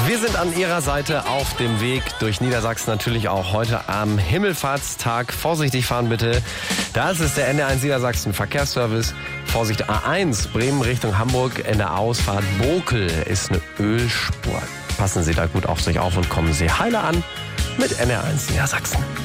Wir sind an Ihrer Seite auf dem Weg durch Niedersachsen, natürlich auch heute am Himmelfahrtstag. Vorsichtig fahren bitte. Das ist der NDR1 Niedersachsen Verkehrsservice. Vorsicht, A1 Bremen Richtung Hamburg in der Ausfahrt Bokel ist eine Ölspur. Passen Sie da gut auf sich auf und kommen Sie heile an mit NDR1 Niedersachsen.